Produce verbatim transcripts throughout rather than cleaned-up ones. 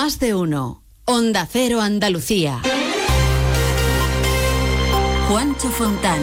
Más de uno. Onda Cero Andalucía. Juancho Fontán.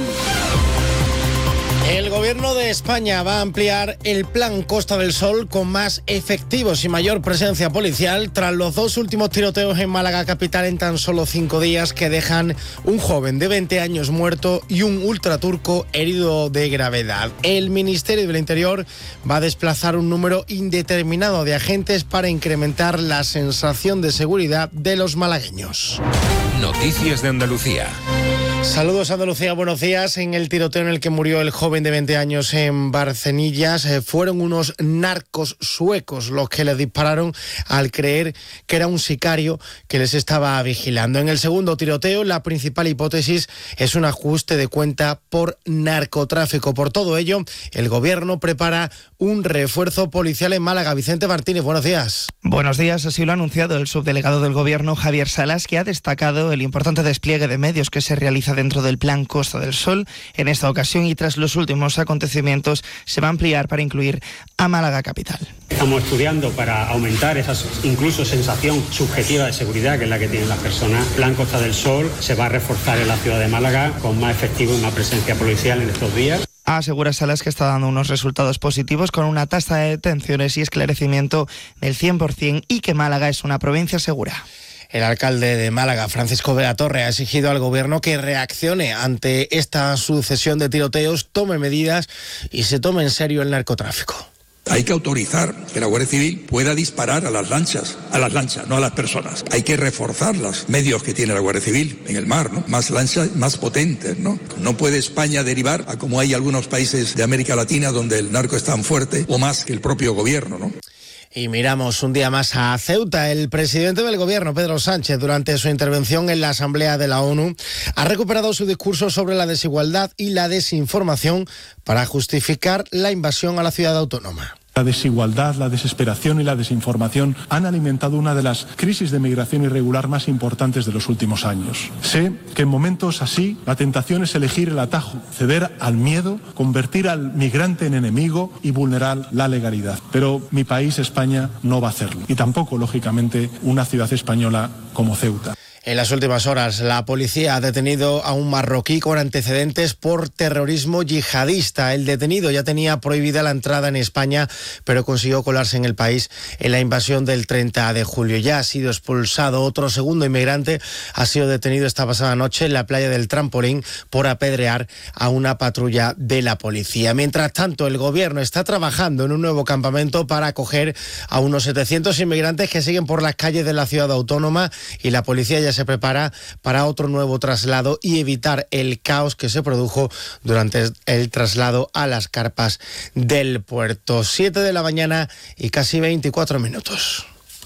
El Gobierno de España va a ampliar el plan Costa del Sol con más efectivos y mayor presencia policial tras los dos últimos tiroteos en Málaga capital en tan solo cinco días que dejan un joven de veinte años muerto y un ultraturco herido de gravedad. El Ministerio del Interior va a desplazar un número indeterminado de agentes para incrementar la sensación de seguridad de los malagueños. Noticias de Andalucía. Saludos Andalucía, buenos días. En el tiroteo en el que murió el joven de veinte años en Barcenillas, eh, fueron unos narcos suecos los que le dispararon al creer que era un sicario que les estaba vigilando. En el segundo tiroteo, la principal hipótesis es un ajuste de cuenta por narcotráfico. Por todo ello, el Gobierno prepara un refuerzo policial en Málaga. Vicente Martínez, buenos días. Buenos días, así lo ha anunciado el subdelegado del Gobierno, Javier Salas, que ha destacado el importante despliegue de medios que se realiza dentro del plan Costa del Sol. En esta ocasión y tras los últimos acontecimientos se va a ampliar para incluir a Málaga capital. Estamos estudiando para aumentar esa incluso sensación subjetiva de seguridad que es la que tienen las personas. El plan Costa del Sol se va a reforzar en la ciudad de Málaga con más efectivo y más presencia policial en estos días. Asegura Salas que está dando unos resultados positivos con una tasa de detenciones y esclarecimiento del cien por ciento y que Málaga es una provincia segura. El alcalde de Málaga, Francisco de la Torre, ha exigido al Gobierno que reaccione ante esta sucesión de tiroteos, tome medidas y se tome en serio el narcotráfico. Hay que autorizar que la Guardia Civil pueda disparar a las lanchas, a las lanchas, no a las personas. Hay que reforzar los medios que tiene la Guardia Civil en el mar, ¿no? Más lanchas, más potentes, ¿no? No puede España derivar a como hay algunos países de América Latina donde el narco es tan fuerte o más que el propio gobierno, ¿no? Y miramos un día más a Ceuta. El presidente del Gobierno, Pedro Sánchez, durante su intervención en la Asamblea de la ONU, ha recuperado su discurso sobre la desigualdad y la desinformación para justificar la invasión a la ciudad autónoma. La desigualdad, la desesperación y la desinformación han alimentado una de las crisis de migración irregular más importantes de los últimos años. Sé que en momentos así la tentación es elegir el atajo, ceder al miedo, convertir al migrante en enemigo y vulnerar la legalidad. Pero mi país, España, no va a hacerlo. Y tampoco, lógicamente, una ciudad española como Ceuta. En las últimas horas, la policía ha detenido a un marroquí con antecedentes por terrorismo yihadista. El detenido ya tenía prohibida la entrada en España, pero consiguió colarse en el país en la invasión del treinta de julio. Ya ha sido expulsado. Otro segundo inmigrante ha sido detenido esta pasada noche en la playa del Trampolín por apedrear a una patrulla de la policía. Mientras tanto, el Gobierno está trabajando en un nuevo campamento para acoger a unos setecientos inmigrantes que siguen por las calles de la ciudad autónoma y la policía ya se prepara para otro nuevo traslado y evitar el caos que se produjo durante el traslado a las carpas del puerto. siete de la mañana y casi veinticuatro minutos.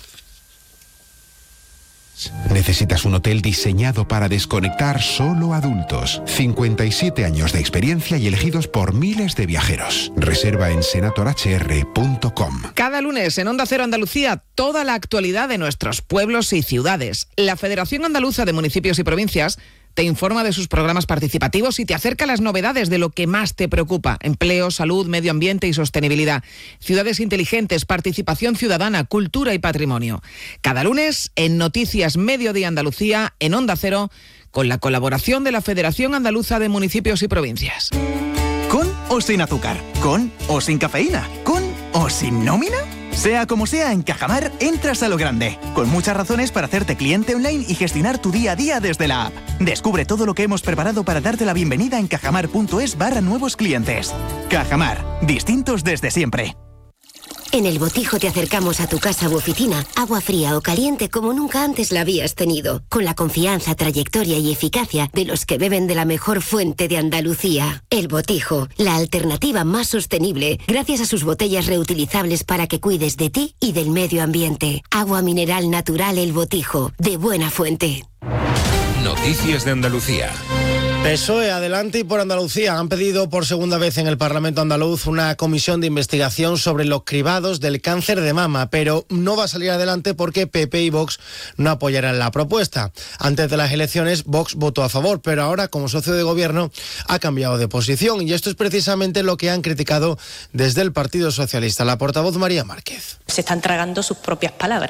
Necesitas un hotel diseñado para desconectar solo adultos. cincuenta y siete años de experiencia y elegidos por miles de viajeros. Reserva en senator h r punto com. Cada lunes en Onda Cero Andalucía, toda la actualidad de nuestros pueblos y ciudades. La Federación Andaluza de Municipios y Provincias te informa de sus programas participativos y te acerca las novedades de lo que más te preocupa: empleo, salud, medio ambiente y sostenibilidad, ciudades inteligentes, participación ciudadana, cultura y patrimonio. Cada lunes en Noticias Mediodía Andalucía, en Onda Cero, con la colaboración de la Federación Andaluza de Municipios y Provincias. ¿Con o sin azúcar? ¿Con o sin cafeína? ¿Con o sin nómina? Sea como sea, en Cajamar entras a lo grande, con muchas razones para hacerte cliente online y gestionar tu día a día desde la app. Descubre todo lo que hemos preparado para darte la bienvenida en cajamar.es barra nuevos clientes. Cajamar, distintos desde siempre. En El Botijo te acercamos a tu casa u oficina agua fría o caliente como nunca antes la habías tenido, con la confianza, trayectoria y eficacia de los que beben de la mejor fuente de Andalucía. El Botijo, la alternativa más sostenible, gracias a sus botellas reutilizables para que cuides de ti y del medio ambiente. Agua mineral natural El Botijo, de buena fuente. Noticias de Andalucía. P S O E, Adelante y por Andalucía han pedido por segunda vez en el Parlamento andaluz una comisión de investigación sobre los cribados del cáncer de mama, pero no va a salir adelante porque P P y Vox no apoyarán la propuesta. Antes de las elecciones, Vox votó a favor, pero ahora, como socio de gobierno, ha cambiado de posición. Y esto es precisamente lo que han criticado desde el Partido Socialista. La portavoz María Márquez. Se están tragando sus propias palabras.